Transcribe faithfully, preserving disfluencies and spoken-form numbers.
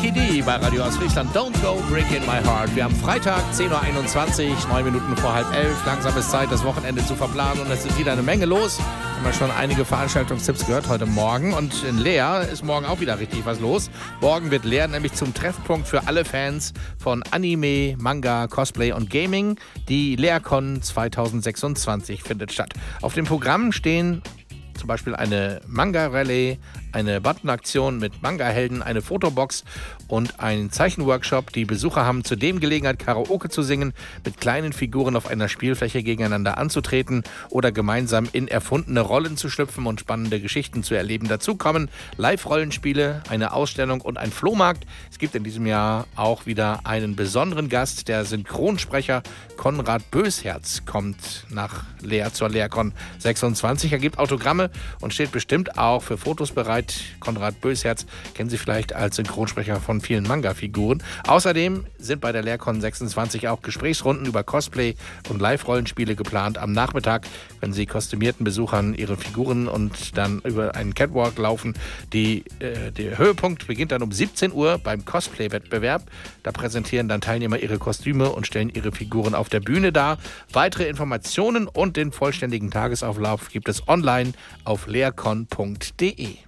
P D bei Radio Ostfriesland. Don't go breaking my heart. Wir haben Freitag, zehn Uhr einundzwanzig, neun Minuten vor halb elf. Langsam ist Zeit, das Wochenende zu verplanen und es ist wieder eine Menge los. Haben wir schon einige Veranstaltungstipps gehört heute Morgen. Und in Leer ist morgen auch wieder richtig was los. Morgen wird Leer nämlich zum Treffpunkt für alle Fans von Anime, Manga, Cosplay und Gaming. Die LeerCon zweitausendsechsundzwanzig findet statt. Auf dem Programm stehen zum Beispiel eine Manga-Rallye, eine Button-Aktion mit Manga-Helden, eine Fotobox und ein Zeichenworkshop. Die Besucher haben zudem Gelegenheit, Karaoke zu singen, mit kleinen Figuren auf einer Spielfläche gegeneinander anzutreten oder gemeinsam in erfundene Rollen zu schlüpfen und spannende Geschichten zu erleben. Dazu kommen Live-Rollenspiele, eine Ausstellung und ein Flohmarkt. Es gibt in diesem Jahr auch wieder einen besonderen Gast. Der Synchronsprecher Konrad Bösherz kommt nach Leer zur LeerCon sechsundzwanzig. Er gibt Autogramme und steht bestimmt auch für Fotos bereit. Konrad Bösherz kennen Sie vielleicht als Synchronsprecher von vielen Manga-Figuren. Außerdem sind bei der LeerCon sechsundzwanzig auch Gesprächsrunden über Cosplay und Live-Rollenspiele geplant. Am Nachmittag können Sie kostümierten Besuchern ihre Figuren und dann über einen Catwalk laufen. Die, äh, der Höhepunkt beginnt dann um siebzehn Uhr beim Cosplay-Wettbewerb. Da präsentieren dann Teilnehmer ihre Kostüme und stellen ihre Figuren auf der Bühne dar. Weitere Informationen und den vollständigen Tagesauflauf gibt es online auf leercon punkt de.